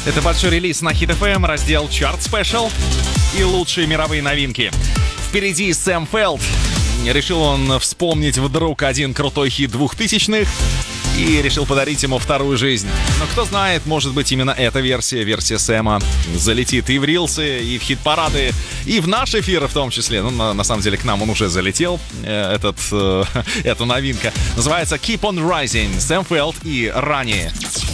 Это большой релиз на Hit FM, раздел Chart Special и лучшие мировые новинки. Впереди Сэм Фелд. Решил он вспомнить вдруг один крутой хит 2000-х и решил подарить ему вторую жизнь. Но кто знает, может быть, именно эта версия Сэма залетит и в рилсы, и в хит-парады, и в наш эфир в том числе. Ну, на самом деле, к нам он уже залетел, эта новинка. Называется Keep on Rising, Сэм Фелд и ранее.